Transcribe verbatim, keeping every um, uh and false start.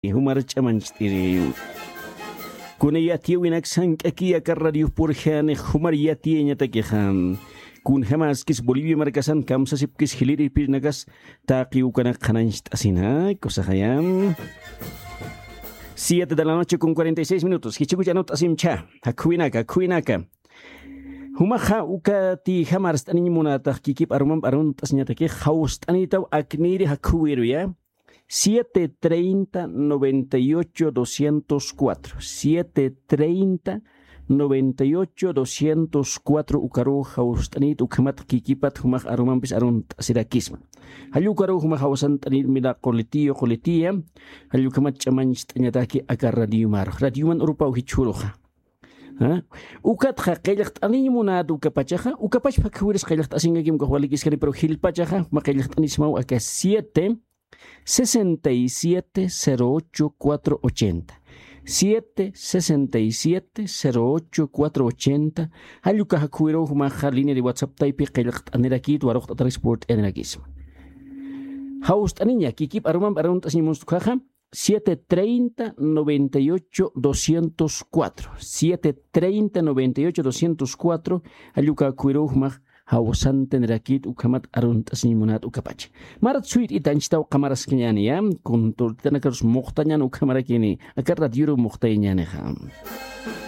humar chamanchiri. Kuna yati winak sank aquí a radio por jane humar yati ñata quejan. Kun jamás kis Bolivia marcasan kamsa sip kis hiliri pirnagas taqi ukana kanancht asina cosa hayam. Siete de la noche con cuarenta y seis minutos. Kichikuyanot asimcha. Hakuinaka, kuinaka. Humaha uka ti hamars tani munata kikip arumam arun tasnyata ke haust anita akniri hakuiru ya. siete treinta noventa y ocho doscientos cuatro. siete treinta noventa y ocho doscientos cuatro ukaru haust anit ukamat kikipat humah arumam pis arun asirakisma. Halu karu humah hausan tanit mila kolitio kolitia. Halu kamat chamanch tanyata ki agar radio mar. Radio man urupa uhichuroha. Ukat khaqailaht ani munad ukapachaja ukapach pakhuris qailaht asingagim kohwalikis kari pero hilpachaja maqailaht anismau aka siete sesenta y siete cero ocho cuatro ochenta siete sesenta y siete cero ocho cuatro ochenta haluka hakuiro humaja línea de WhatsApp taipi qailaht anirakit waroqt transport energism haust aninya kikip arumam arun tasnimus khaja siete treinta noventa y ocho doscientos cuatro siete treinta noventa y ocho doscientos cuatro aluka kuiruhmah hausan tenrakit ukamat arunt asnimunat ukapach marat suit itanchta kamaras kenyani ya kun tultana karus muqtanyan ukamara kini akar radio muqtaynyani ham